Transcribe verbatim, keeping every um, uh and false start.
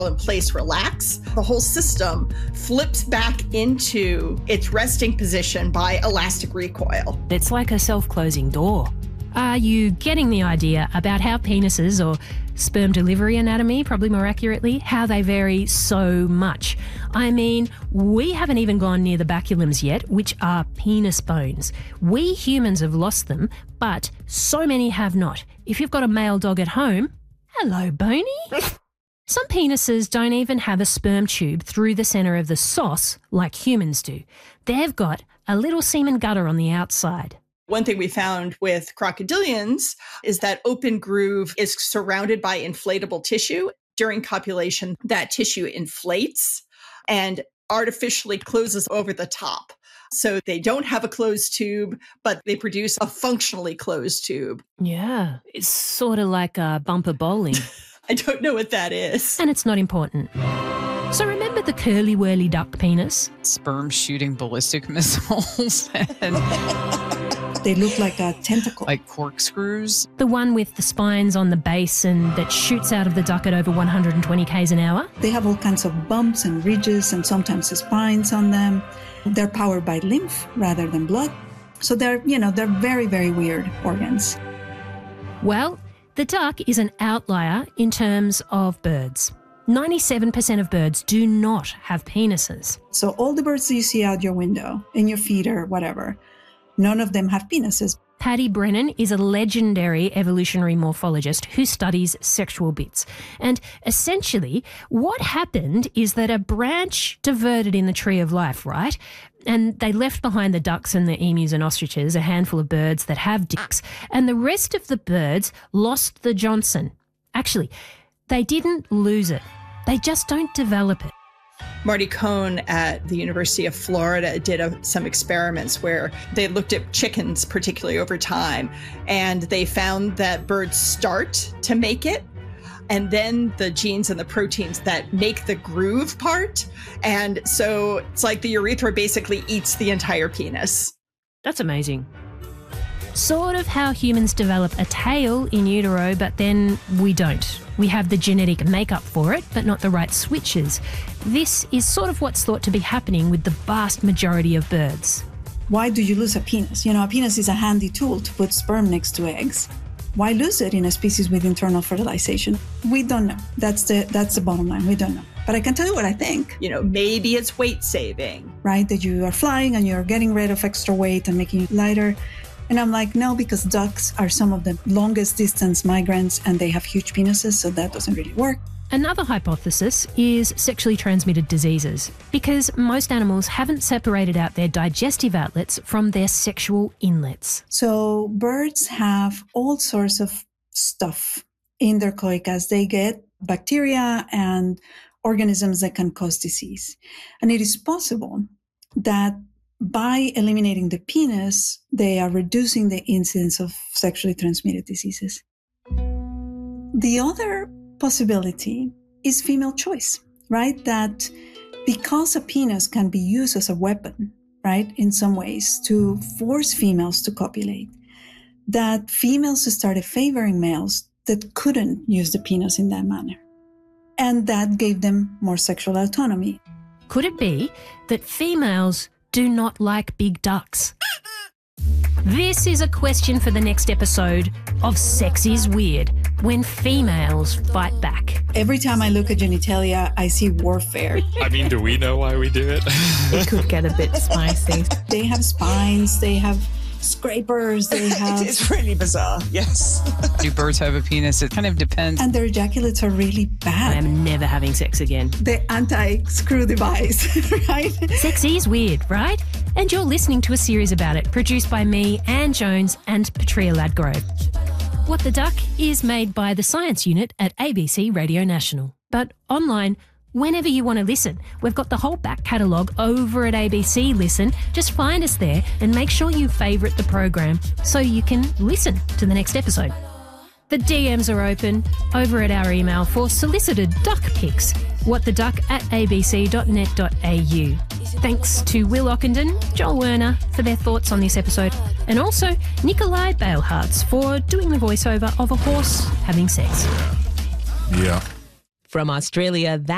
in place relax, the whole system flips back into its resting position by elastic recoil. It's like a self-closing door. Are you getting the idea about how penises, or sperm delivery anatomy, probably more accurately, how they vary so much? I mean, we haven't even gone near the baculums yet, which are penis bones. We humans have lost them, but so many have not. If you've got a male dog at home, hello, Boney. Some penises don't even have a sperm tube through the centre of the sauce like humans do. They've got a little semen gutter on the outside. One thing we found with crocodilians is that open groove is surrounded by inflatable tissue. During copulation, that tissue inflates and artificially closes over the top. So they don't have a closed tube, but they produce a functionally closed tube. Yeah, it's sort of like a bumper bowling. I don't know what that is. And it's not important. So remember the curly-whirly duck penis? Sperm shooting ballistic missiles and they look like a tentacle. Like corkscrews. The one with the spines on the base and that shoots out of the duck at over one hundred twenty kays an hour? They have all kinds of bumps and ridges and sometimes spines on them. They're powered by lymph rather than blood. So they're, you know, they're very, very weird organs. Well, the duck is an outlier in terms of birds. ninety-seven percent of birds do not have penises. So all the birds that you see out your window, in your feeder, whatever, none of them have penises. Paddy Brennan is a legendary evolutionary morphologist who studies sexual bits. And essentially, what happened is that a branch diverted in the tree of life, right? And they left behind the ducks and the emus and ostriches, a handful of birds that have dicks. And the rest of the birds lost the Johnson. Actually, they didn't lose it. They just don't develop it. Marty Cohn at the University of Florida did a, some experiments where they looked at chickens, particularly over time, and they found that birds start to make it, and then the genes and the proteins that make the groove part. And so it's like the urethra basically eats the entire penis. That's amazing. Sort of how humans develop a tail in utero, but then we don't. We have the genetic makeup for it, but not the right switches. This is sort of what's thought to be happening with the vast majority of birds. Why do you lose a penis? You know, a penis is a handy tool to put sperm next to eggs. Why lose it in a species with internal fertilization? We don't know. That's the that's the bottom line. We don't know. But I can tell you what I think. You know, maybe it's weight saving. Right? That you are flying and you're getting rid of extra weight and making you lighter. And I'm like, no, because ducks are some of the longest distance migrants and they have huge penises, so that doesn't really work. Another hypothesis is sexually transmitted diseases, because most animals haven't separated out their digestive outlets from their sexual inlets. So birds have all sorts of stuff in their cloacas. They get bacteria and organisms that can cause disease. And it is possible that by eliminating the penis, they are reducing the incidence of sexually transmitted diseases. The other possibility is female choice, right? That because a penis can be used as a weapon, right, in some ways to force females to copulate, that females started favoring males that couldn't use the penis in that manner. And that gave them more sexual autonomy. Could it be that females do not like big ducks? This is a question for the next episode of Sex is Weird, when females fight back. Every time I look at genitalia, I see warfare. I mean, do we know why we do it? It could get a bit spicy. They have spines, they have scrapers, they have... It's really bizarre, yes. Do birds have a penis? It kind of depends. And their ejaculates are really bad. I am never having sex again. The anti-screw device, right? Sex is weird, right? And you're listening to a series about it, produced by me, Anne Jones, and Petria Ladgrove. What the Duck is made by the Science Unit at A B C Radio National. But online, whenever you want to listen. We've got the whole back catalogue over at A B C Listen. Just find us there and make sure you favourite the program so you can listen to the next episode. The D Ms are open over at our email for solicited duck pics, whattheduck at a b c dot net dot a u. Thanks to Will Ockenden, Joel Werner for their thoughts on this episode, and also Nikolai Balehartz for doing the voiceover of a horse having sex. Yeah. From Australia, that